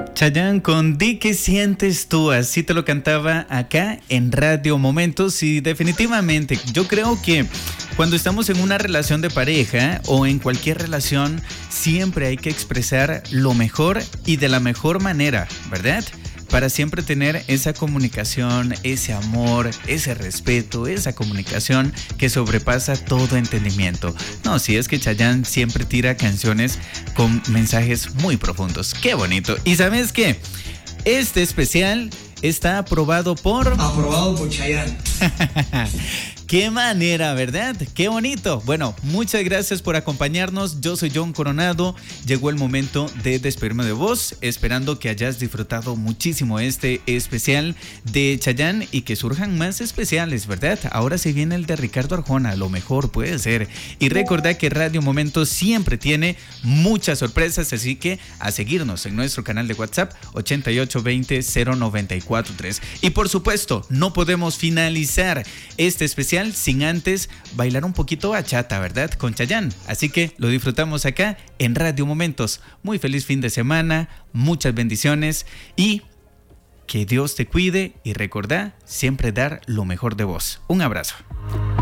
Chayanne con Di, ¿qué sientes tú? Así te lo cantaba acá en Radio Momentos. Y definitivamente yo creo que cuando estamos en una relación de pareja o en cualquier relación, siempre hay que expresar lo mejor y de la mejor manera, ¿verdad? Para siempre tener esa comunicación, ese amor, ese respeto, esa comunicación que sobrepasa todo entendimiento. No, si es que Chayanne siempre tira canciones con mensajes muy profundos. ¡Qué bonito! ¿Y sabes qué? Este especial está aprobado por... Aprobado por Chayanne. ¡Qué manera!, ¿verdad? ¡Qué bonito! Bueno, muchas gracias por acompañarnos. Yo soy John Coronado. Llegó el momento de despedirme de vos, esperando que hayas disfrutado muchísimo este especial de Chayanne y que surjan más especiales, ¿verdad? Ahora se viene el de Ricardo Arjona, lo mejor puede ser. Y recordá que Radio Momentos siempre tiene muchas sorpresas, así que a seguirnos en nuestro canal de WhatsApp 8820-0943. Y por supuesto, no podemos finalizar este especial sin antes bailar un poquito bachata, ¿verdad? Con Chayanne. Así que lo disfrutamos acá en Radio Momentos. Muy feliz fin de semana, muchas bendiciones y que Dios te cuide y recordá siempre dar lo mejor de vos. Un abrazo.